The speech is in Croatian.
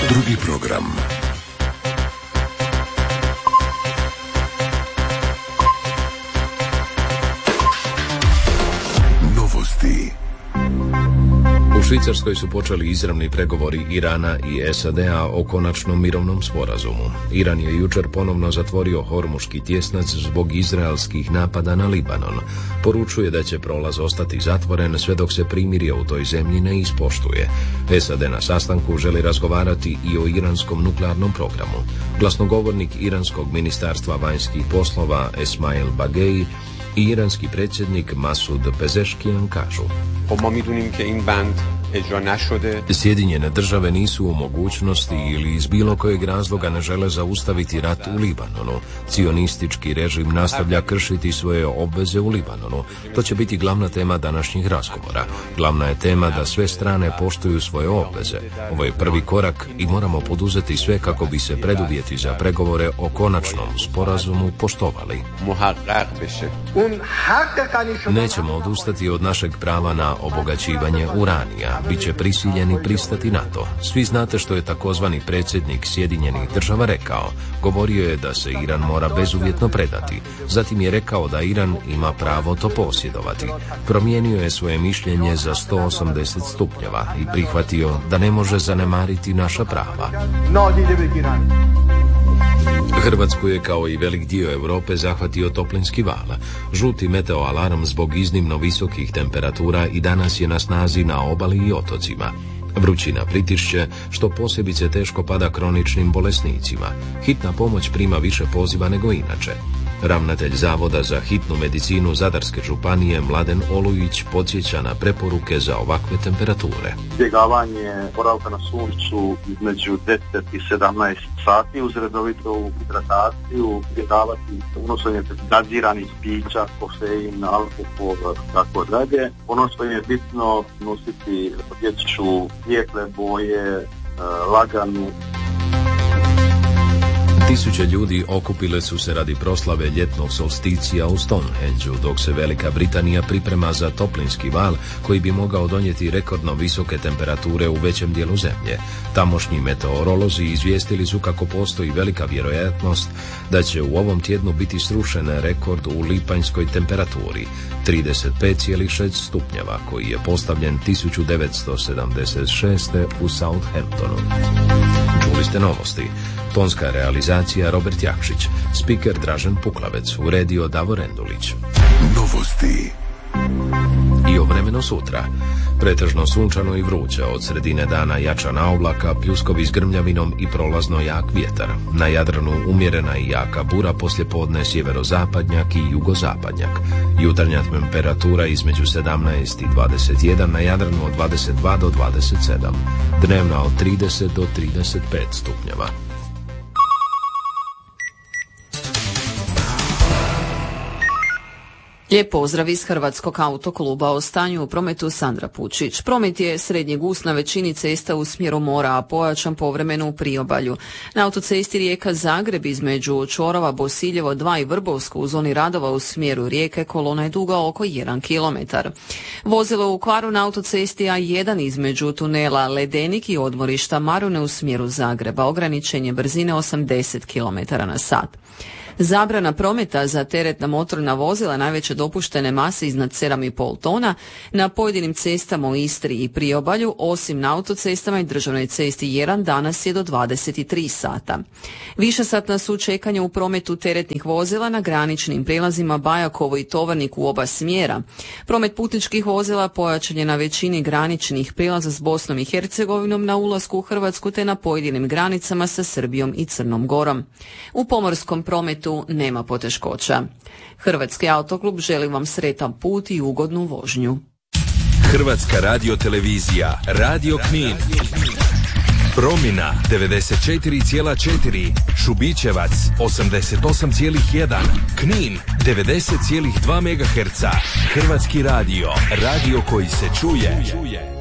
Drugi program. Novosti. U Švicarskoj su počeli izravni pregovori Irana i SAD-a o konačnom mirovnom sporazumu. Iran je jučer ponovno zatvorio Hormuški tjesnac zbog izraelskih napada na Libanon. Poručuje da će prolaz ostati zatvoren sve dok se primirje u toj zemlji ne ispoštuje. SAD na sastanku želi razgovarati i o iranskom nuklearnom programu. Glasnogovornik iranskog ministarstva vanjskih poslova Esmail Bagei i iranski predsjednik Masud Pezeshkian kažu: Sjedinjene države nisu u mogućnosti ili iz bilo kojeg razloga ne žele zaustaviti rat u Libanonu. Cionistički režim nastavlja kršiti svoje obveze u Libanonu. To će biti glavna tema današnjih razgovora. Glavna je tema da sve strane poštuju svoje obveze. Ovo je prvi korak i moramo poduzeti sve kako bi se preduvjeti za pregovore o konačnom sporazumu poštovali. Nećemo odustati od našeg prava na obogaćivanje uranija. Biće prisiljeni pristati na to. Svi znate što je takozvani predsjednik Sjedinjenih država rekao. Govorio je da se Iran mora bezuvjetno predati. Zatim je rekao da Iran ima pravo to posjedovati. Promijenio je svoje mišljenje za 180 stupnjeva i prihvatio da ne može zanemariti naša prava. Hrvatsku je kao i velik dio Europe zahvatio toplinski val. Žuti meteoalarm zbog iznimno visokih temperatura i danas je na snazi na obali i otocima. Vrućina pritišće, što posebice teško pada kroničnim bolesnicima. Hitna pomoć prima više poziva nego inače. Ravnatelj Zavoda za hitnu medicinu Zadarske županije Mladen Olujić podsjeća na preporuke za ovakve temperature. Izbjegavanje boravka na suncu između 10 i 17 sati uz redovitu hidrataciju, izbjegavati unošenje gaziranih pića, kofein, alkohol, tako dalje. Ono što je bitno, nositi odjeću svijetle boje, laganu. Tisuće ljudi okupile su se radi proslave ljetnog solsticija u Stonehengeu, dok se Velika Britanija priprema za toplinski val koji bi mogao donijeti rekordno visoke temperature u većem dijelu zemlje. Tamošnji meteorolozi izvijestili su kako postoji velika vjerojatnost da će u ovom tjednu biti srušen rekord u lipanjskoj temperaturi, 35,6 stupnjeva, koji je postavljen 1976. u Southamptonu. Čuli ste novosti. Tonska realizacija Robert Jakšić, spiker Dražen Puklavec, uredio Davor Endulić. Novosti. I o vremenu sutra. Pretežno sunčano i vruće, od sredine dana jačana oblaka, pljuskovi s grmljavinom i prolazno jak vjetar. Na Jadranu umjerena i jaka bura, poslijepodne sjeverozapadnjak i jugozapadnjak. Jutarnja temperatura između 17 i 21, na Jadranu od 22 do 27. Dnevna od 30 do 35 stupnjeva. Lijep pozdrav iz Hrvatskog autokluba. O stanju u prometu Sandra Pučić. Promet je srednji gust na većini cesta u smjeru mora, a pojačan povremeno u priobalju. Na autocesti Rijeka-Zagreb između čvorova Bosiljevo 2 i Vrbovsko u zoni radova u smjeru Rijeke kolona je duga oko 1 km. Vozilo u kvaru na autocesti A1 između tunela Ledenik i odmorišta Marune u smjeru Zagreba. Ograničenje brzine 80 km/h. Zabrana prometa za teretna motorna vozila najveće dopuštene mase iznad 7,5 tona na pojedinim cestama u Istri i priobalju, osim na autocestama i državnoj cesti 1 danas je do 23 sata. Višesatna su čekanja u prometu teretnih vozila na graničnim prijelazima Bajakovo i Tovarnik u oba smjera. Promet putničkih vozila pojačan je na većini graničnih prijelaza s Bosnom i Hercegovinom na ulasku u Hrvatsku te na pojedinim granicama sa Srbijom i Crnom Gorom. U pomorskom prometu nema poteškoća. Hrvatski autoklub želi vam sretan put i ugodnu vožnju. Hrvatska radiotelevizija, Radio Knin. Promina 94,4, Šubićevac 88,1, Knin 90,2 MHz. Hrvatski radio, radio koji se čuje.